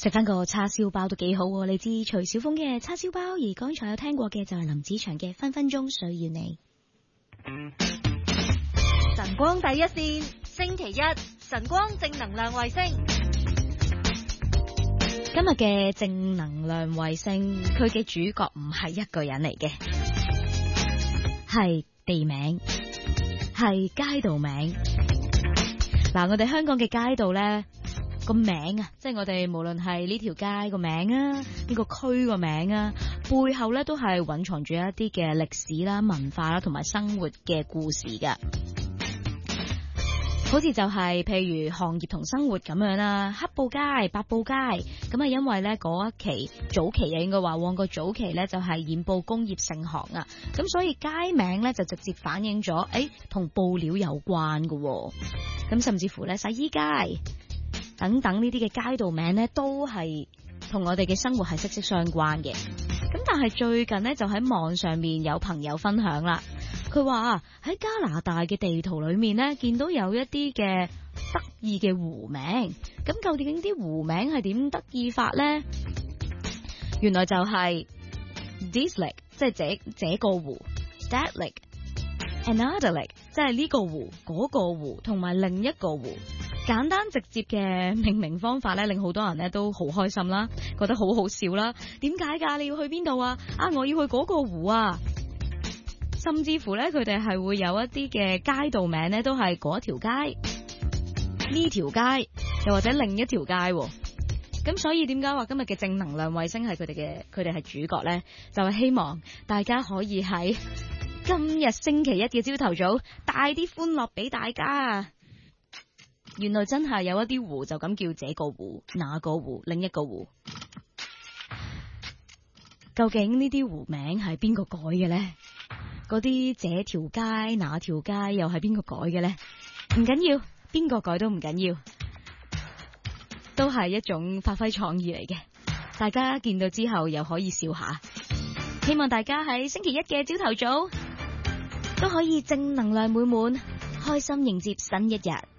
食翻個叉燒包都幾好喎，你知徐小鳳嘅叉燒包，而剛才有聽過嘅就係林子祥嘅分分鐘需要你。 晨光第一線，星期一晨光正能量衛星。 今日嘅正能量衛星，佢嘅主角唔係一個人嚟嘅，係地名，係街道名。嗱，我哋香港嘅街道呢，個名啊，即係我哋無論係呢條街個名啊，呢個區個名啊，背後呢都係蘊藏住一啲嘅歷史啦、文化啦同埋生活嘅故事㗎。好似就係譬如行業同生活咁樣啦，黑布街、白布街，咁啊因為咧嗰一期早期啊，應該話旺角早期咧就係染布工業盛行啊，咁所以街名咧就直接反映咗同布料有關嘅，咁甚至乎咧洗衣街等等呢啲嘅街道名咧都係同我哋嘅生活係息息相關嘅。咁但係最近咧就喺網上面有朋友分享啦。佢話喺加拿大嘅地圖裏面呢，見到有一啲嘅得意嘅湖名，咁究竟啲湖名係點得意法呢？原來就係 this lake， 即係這個湖 ，that lake，another lake， 即係呢個湖、嗰個湖同埋另一個湖。簡單直接嘅命名方法咧，令好多人咧都好開心啦，覺得好好笑啦。點解㗎？你要去邊度啊？我要去嗰個湖啊！甚至乎咧，佢哋係會有一啲嘅街道名咧，都係嗰條街、呢條街，又或者另一條街。咁所以點解話今日嘅正能量衛星係佢哋係主角咧？就係希望大家可以喺今日星期一嘅朝頭早帶啲歡樂俾大家。原來真係有一啲湖就咁叫這個湖、那個湖、另一個湖。究竟呢啲湖名係邊個改嘅呢？嗰啲這條街、那條街又係邊個改嘅呢？唔緊要，邊個改都唔緊要，都係一種發揮創意嚟嘅。大家見到之後又可以笑下。希望大家喺星期一嘅朝頭早都可以正能量滿滿，開心迎接新一日。